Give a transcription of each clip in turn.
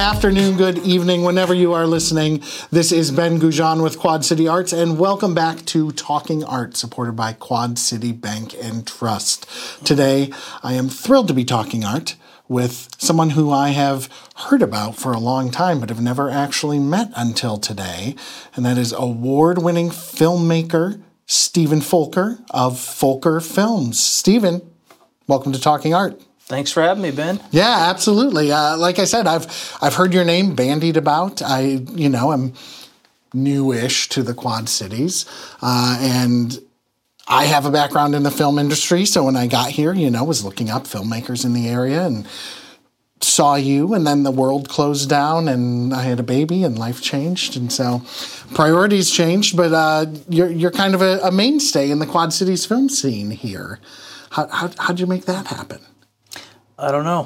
Afternoon, good evening, whenever you are listening. This is Ben Goujon with Quad City Arts, and welcome back to Talking Art, supported by Quad City Bank and Trust. Today, I am thrilled to be talking art with someone who I have heard about for a long time, but have never actually met until today, and that is award-winning filmmaker Stephen Folker of Folker Films. Stephen, welcome to Talking Art. Thanks for having me, Ben. Yeah, absolutely. Like I said, I've heard your name bandied about. I'm newish to the Quad Cities, and I have a background in the film industry. So when I got here, was looking up filmmakers in the area and saw you, and then the world closed down, and I had a baby, and life changed, and so priorities changed. But you're kind of a mainstay in the Quad Cities film scene here. How'd you make that happen? I don't know.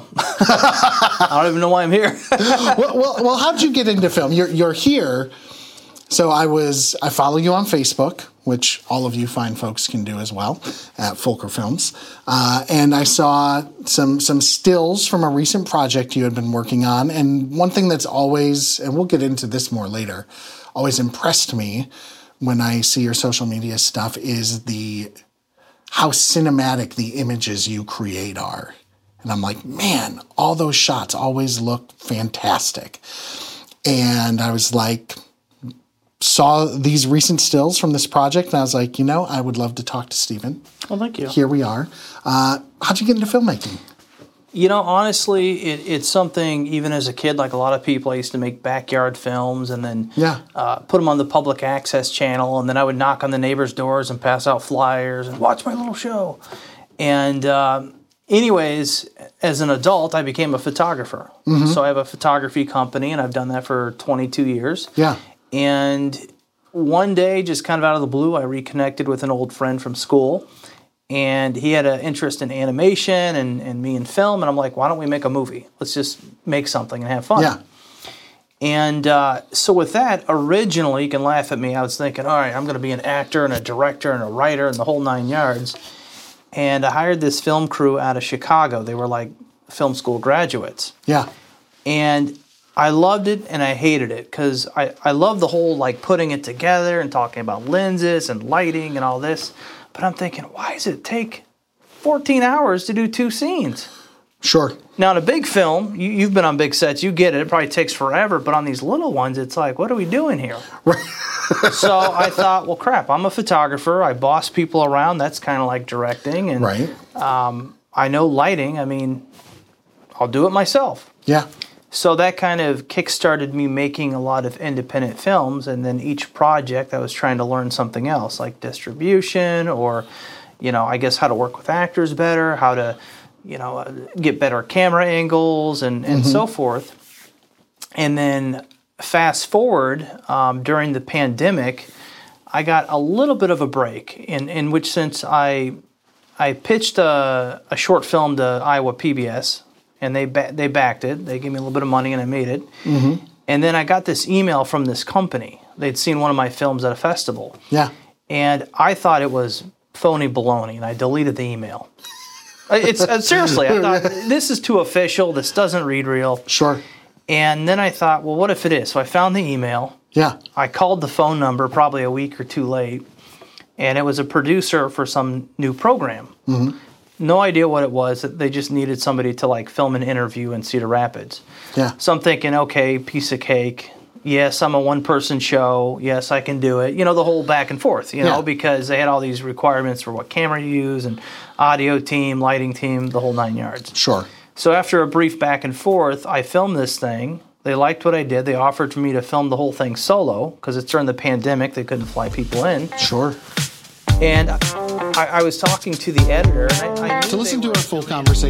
I don't even know why I'm here. well, how'd you get into film? You're here. So I follow you on Facebook, which all of you fine folks can do as well, at Folker Films. And I saw some stills from a recent project you had been working on. And one thing that's always, and we'll get into this more later, always impressed me when I see your social media stuff is how cinematic the images you create are. And I'm like, man, all those shots always look fantastic. And I was like, saw these recent stills from this project, and I was like, I would love to talk to Stephen. Well, thank you. Here we are. How'd you get into filmmaking? Honestly, it's something, even as a kid, like a lot of people, I used to make backyard films and then put them on the public access channel, and then I would knock on the neighbors' doors and pass out flyers and watch my little show. And anyways, as an adult, I became a photographer. Mm-hmm. So I have a photography company, and I've done that for 22 years. Yeah. And one day, just kind of out of the blue, I reconnected with an old friend from school, and he had an interest in animation and me in film, and I'm like, why don't we make a movie? Let's just make something and have fun. Yeah. And so with that, originally, you can laugh at me, I was thinking, all right, I'm going to be an actor and a director and a writer and the whole nine yards. And I hired this film crew out of Chicago. They were like film school graduates. Yeah. And I loved it and I hated it because I love the whole like putting it together and talking about lenses and lighting and all this. But I'm thinking, why does it take 14 hours to do 2 scenes? Sure. Now, in a big film, you've been on big sets, you get it. It probably takes forever. But on these little ones, it's like, what are we doing here? Right. So I thought, well, crap, I'm a photographer. I boss people around. That's kind of like directing. And right. I know lighting. I mean, I'll do it myself. Yeah. So that kind of kickstarted me making a lot of independent films. And then each project, I was trying to learn something else, like distribution or, I guess how to work with actors better, how to, get better camera angles and so forth. And then fast forward, during the pandemic, I got a little bit of a break in which sense I pitched a short film to Iowa PBS, and they backed it. They gave me a little bit of money, and I made it. Mm-hmm. And then I got this email from this company. They'd seen one of my films at a festival. Yeah. And I thought it was phony baloney, and I deleted the email. It's seriously, I thought, this is too official. This doesn't read real. Sure. And then I thought, well, what if it is? So I found the email. Yeah. I called the phone number probably a week or two late, and it was a producer for some new program. Mm-hmm. No idea what it was. They just needed somebody to like film an interview in Cedar Rapids. Yeah. So I'm thinking, okay, piece of cake. Yes, I'm a one-person show. Yes, I can do it. The whole back and forth, because they had all these requirements for what camera to use and audio team, lighting team, the whole 9 yards. Sure. So after a brief back and forth, I filmed this thing. They liked what I did. They offered for me to film the whole thing solo because it's during the pandemic. They couldn't fly people in. Sure. And I was talking to the editor. And I knew to listen to our full conversation.